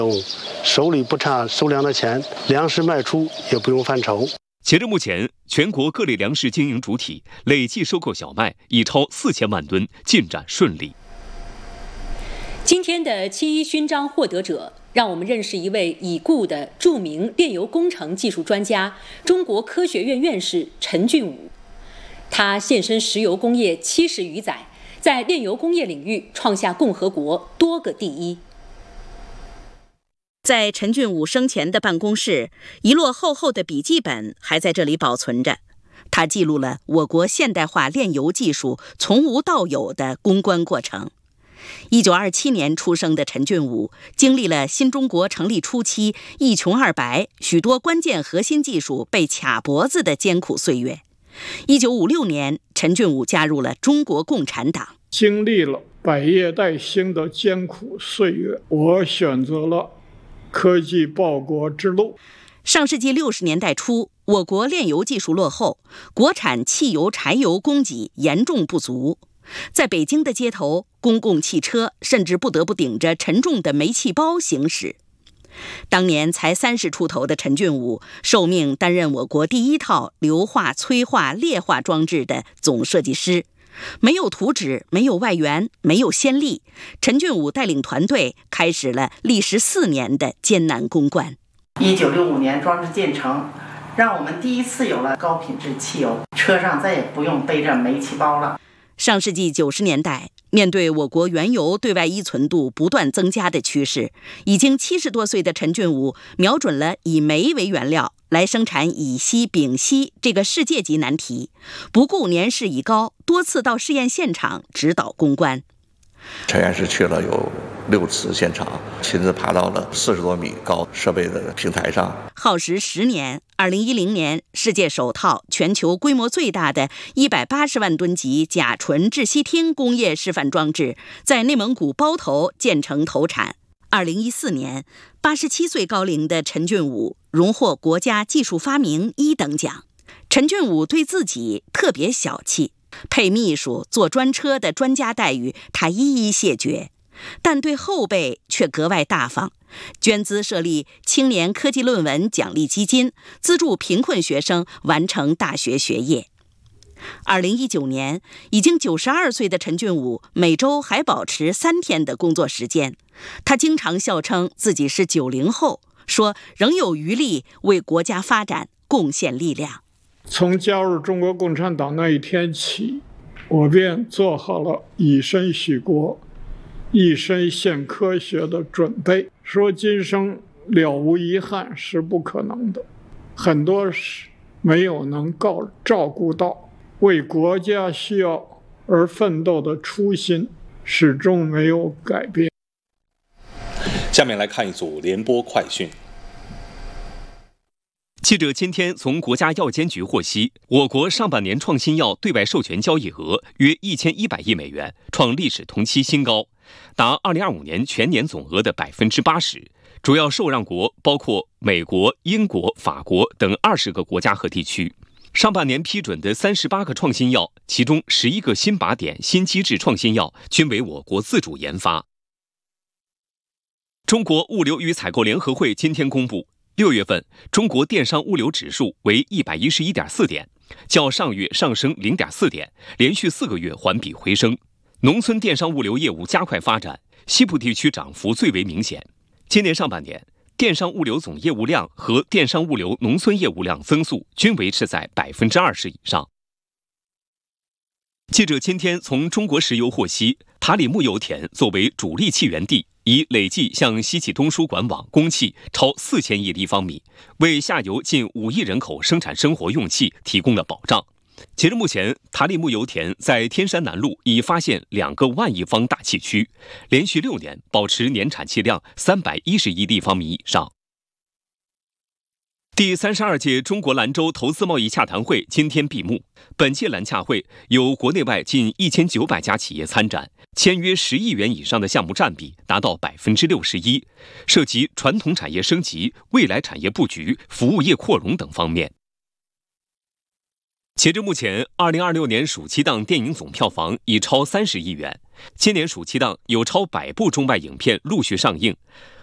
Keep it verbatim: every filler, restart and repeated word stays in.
手里不差收粮的钱，粮食卖出也不用犯愁。 截至目前，全国各类粮食经营主体累计收购小麦已超四千万吨，进展顺利。 今天的七一勋章获得者，让我们认识一位已故的著名炼油工程技术专家、中国科学院院士陈俊武。他献身石油工业七十余载，在炼油工业领域创下共和国多个第一。 在陈俊武生前的办公室，一摞厚厚的笔记本还在这里保存着。他记录了我国现代化炼油技术从无到有的攻关过程。一九二七年出生的陈俊武，经历了新中国成立初期一穷二白、许多关键核心技术被卡脖子的艰苦岁月。一九五六年，陈俊武加入了中国共产党。 经历了百业待兴的艰苦岁月，我选择了科技报国之路。 上世纪六十年代初，我国炼油技术落后，国产汽油、柴油供给严重不足。在北京的街头，公共汽车甚至不得不顶着沉重的煤气包行驶。当年才三十出头的陈俊武受命担任我国第一套硫化、催化、劣化装置的总设计师。没有图纸，没有外援，没有先例，陈俊武带领团队开始了历时四年的艰难攻关。 一九六五年装置建成，让我们第一次有了高品质汽油，车上再也不用背着煤气包了。 上世纪九十年代，面对我国原油对外依存度不断增加的趋势，已经七十多岁的陈俊武瞄准了以煤为原料来生产乙烯、丙烯这个世界级难题，不顾年事已高，多次到试验现场指导攻关。 陈院士去了有六次现场，亲自爬到了四十多米高设备的平台上， 耗时十年。二零一零年，世界首套、全球规模最大的一百八十万吨级甲醇窒息烃工业示范装置在内蒙古包头建成投产。二零一四年，八十七岁高龄的陈俊武荣获国家技术发明一等奖。陈俊武对自己特别小气，配秘书、坐专车的专家待遇他一一谢绝，但对后辈却格外大方，捐资设立青年科技论文奖励基金，资助贫困学生完成大学学业。二零一九年，已经九十二岁的陈俊武每周还保持三天的工作时间。他经常笑称自己是九零后，说仍有余力为国家发展贡献力量。 从加入中国共产党那一天起，我便做好了以身许国、一身献科学的准备。说今生了无遗憾是不可能的，很多事没有能够照顾到，为国家需要而奋斗的初心始终没有改变。 下面来看一组联播快讯。 记者今天从国家药监局获悉，我国上半年创新药对外授权交易额约一千一百亿美元，创历史同期新高，达二零二五年全年总额的百分之八十。主要受让国包括美国、英国、法国等二十个国家和地区。上半年批准的三十八个创新药，其中十一个新靶点、新机制创新药均为我国自主研发。中国物流与采购联合会今天公布，六月份中国电商物流指数为一百一十一点四点，较上月上升零点四点，连续四个月环比回升。农村电商物流业务加快发展，西部地区涨幅最为明显。今年上半年，电商物流总业务量和电商物流农村业务量增速均维持在百分之二十以上。记者今天从中国石油获悉，塔里木油田作为主力气源地，已累计向西气东输管网供气超四千亿立方米，为下游近五亿人口生产生活用气提供了保障。截至目前，塔里木油田在天山南路已发现两个万亿方大气区，连续六年保持年产气量三百一十亿立方米以上。第三十二届中国兰州投资贸易洽谈会今天闭幕。本届兰洽会有国内外近一千九百家企业参展，签约十亿元以上的项目占比达到百分之六十一，涉及传统产业升级、未来产业布局、服务业扩容等方面。截至目前，二零二六年暑期档电影总票房已超三十亿元。今年暑期档有超百部中外影片陆续上映，